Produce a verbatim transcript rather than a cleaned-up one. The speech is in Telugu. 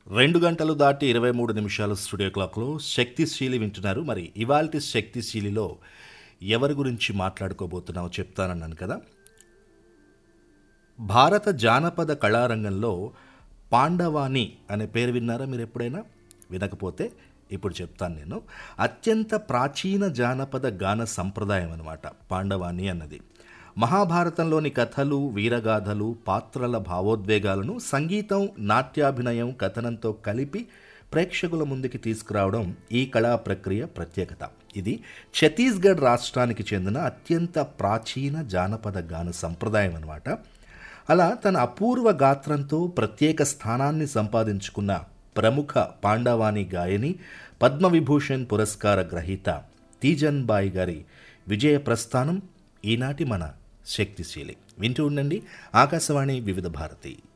రెండు గంటలు దాటి ఇరవై మూడు నిమిషాలు స్టూడియో క్లాక్లో శక్తిశీలి వింటున్నారు. మరి ఇవాల్టి శక్తిశీలిలో ఎవరి గురించి మాట్లాడుకోబోతున్నామో చెప్తానన్నాను కదా. భారత జానపద కళారంగంలో పాండవాని అనే పేరు విన్నారా మీరు ఎప్పుడైనా? వినకపోతే ఇప్పుడు చెప్తాను నేను. అత్యంత ప్రాచీన జానపద గాన సంప్రదాయం అన్నమాట పాండవాని అన్నది. మహాభారతంలోని కథలు, వీరగాథలు, పాత్రల భావోద్వేగాలను సంగీతం, నాట్యాభినయం, కథనంతో కలిపి ప్రేక్షకుల ముందుకి తీసుకురావడం ఈ కళా ప్రక్రియ ప్రత్యేకత. ఇది ఛత్తీస్గఢ్ రాష్ట్రానికి చెందిన అత్యంత ప్రాచీన జానపద గాన సంప్రదాయం అన్నమాట. అలా తన అపూర్వ గాత్రంతో ప్రత్యేక స్థానాన్ని సంపాదించుకున్న ప్రముఖ పాండవాని గాయని, పద్మవిభూషణ్ పురస్కార గ్రహీత తీజన్ బాయి గారి విజయ ప్రస్థానం ఈనాటి మన శక్తిశీలి. వింటూ ఉండండి ఆకాశవాణి వివిధ భారతి.